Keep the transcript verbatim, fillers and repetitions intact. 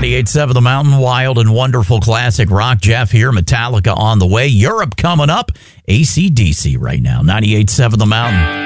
ninety-eight point seven The Mountain, wild and wonderful classic rock. Jeff here, Metallica on the way. Europe coming up. A C D C right now. ninety-eight point seven The Mountain.